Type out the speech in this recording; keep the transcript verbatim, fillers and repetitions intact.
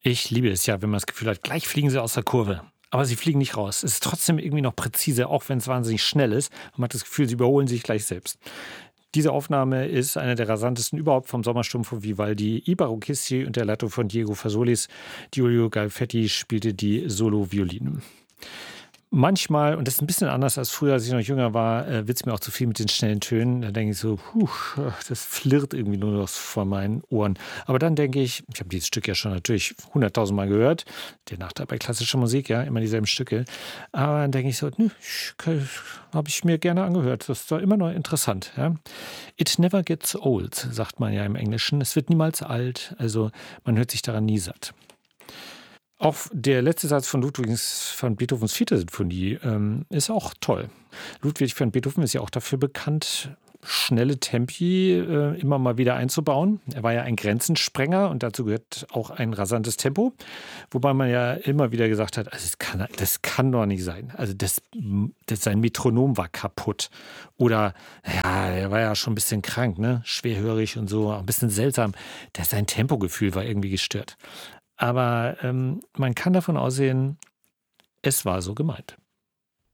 Ich liebe es ja, wenn man das Gefühl hat, gleich fliegen sie aus der Kurve. Aber sie fliegen nicht raus. Es ist trotzdem irgendwie noch präzise, auch wenn es wahnsinnig schnell ist. Man hat das Gefühl, sie überholen sich gleich selbst. Diese Aufnahme ist eine der rasantesten überhaupt vom Sommersturm von Vivaldi. I Barocchisi unter der Leitung von Diego Fasolis. Giulio Galfetti spielte die Solo-Violine. Manchmal, und das ist ein bisschen anders als früher, als ich noch jünger war, äh, wird es mir auch zu viel mit den schnellen Tönen. Da denke ich so, puh, das flirrt irgendwie nur noch vor meinen Ohren. Aber dann denke ich, ich habe dieses Stück ja schon natürlich hunderttausend Mal gehört. Der Nachteil bei klassischer Musik, ja, immer dieselben Stücke. Aber dann denke ich so, nö, habe ich mir gerne angehört. Das ist doch immer noch interessant. Ja. It never gets old, sagt man ja im Englischen. Es wird niemals alt. Also man hört sich daran nie satt. Auch der letzte Satz von Ludwigs van Beethovens vierte Sinfonie ähm, ist auch toll. Ludwig van Beethoven ist ja auch dafür bekannt, schnelle Tempi äh, immer mal wieder einzubauen. Er war ja ein Grenzensprenger und dazu gehört auch ein rasantes Tempo. Wobei man ja immer wieder gesagt hat, also das, kann, das kann doch nicht sein. Also das, das, sein Metronom war kaputt. Oder, ja, er war ja schon ein bisschen krank, ne? Schwerhörig und so, ein bisschen seltsam. Das, sein Tempogefühl war irgendwie gestört. Aber ähm, man kann davon ausgehen, es war so gemeint.